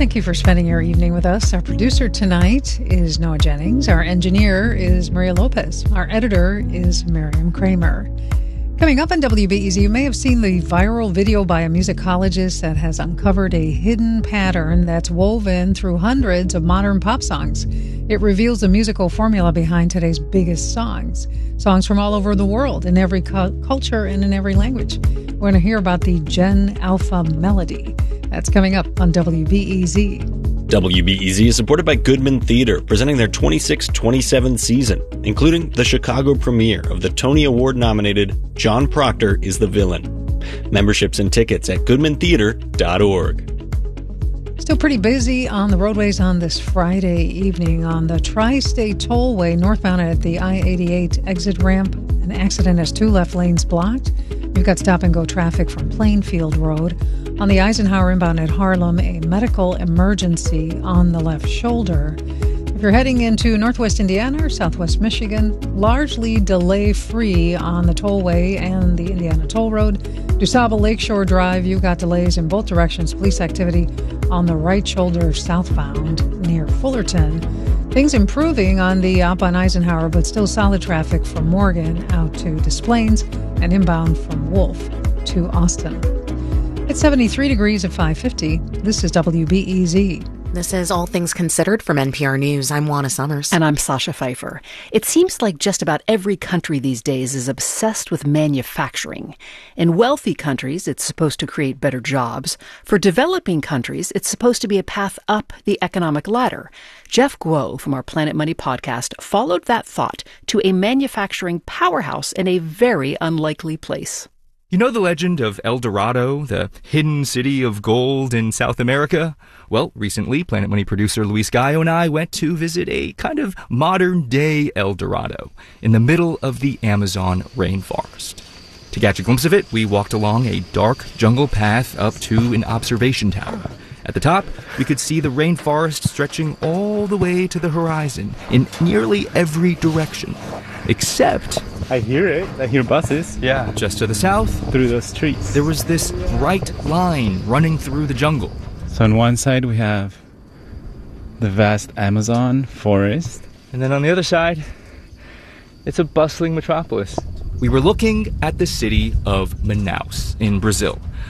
Thank you for spending your evening with us. Our producer tonight is Noah Jennings. Our engineer is Maria Lopez. Our editor is Miriam Kramer. Coming up on WBEZ, you may have seen the viral video by a musicologist that has uncovered a hidden pattern that's woven through hundreds of modern pop songs. It reveals the musical formula behind today's biggest songs. Songs from all over the world, in every culture and in every language. We're going to hear about the Gen Alpha Melody. That's coming up on WBEZ. WBEZ is supported by Goodman Theater, presenting their 26-27 season, including the Chicago premiere of the Tony Award-nominated John Proctor is the Villain. Memberships and tickets at goodmantheater.org. Still pretty busy on the roadways on this Friday evening. On the Tri-State Tollway northbound at the I-88 exit ramp, an accident has two left lanes blocked. You've got stop-and-go traffic from Plainfield Road. On the Eisenhower inbound at Harlem, a medical emergency on the left shoulder. If you're heading into northwest Indiana or southwest Michigan, largely delay-free on the tollway and the Indiana Toll Road. DuSable Lakeshore Drive, you've got delays in both directions. Police activity on the right shoulder southbound near Fullerton. Things improving on the up on Eisenhower, but still solid traffic from Morgan out to Des Plaines and inbound from Wolf to Austin. It's 73 degrees at 5:50. This is WBEZ. This is All Things Considered from NPR News. I'm Juana Summers. And I'm Sasha Pfeiffer. It seems like just about every country these days is obsessed with manufacturing. In wealthy countries, it's supposed to create better jobs. For developing countries, it's supposed to be a path up the economic ladder. Jeff Guo from our Planet Money podcast followed that thought to a manufacturing powerhouse in a very unlikely place. You know the legend of El Dorado, the hidden city of gold in South America? Well, recently, Planet Money producer Luis Gallo and I went to visit a kind of modern-day El Dorado in the middle of the Amazon rainforest. To catch a glimpse of it, we walked along a dark jungle path up to an observation tower. At the top, we could see the rainforest stretching all the way to the horizon in nearly every direction, except... I hear it. I hear buses. Yeah. Just to the south, through those trees, there was this bright line running through the jungle. So on one side, we have the vast Amazon forest. And then on the other side, it's a bustling metropolis. We were looking at the city of Manaus in Brazil,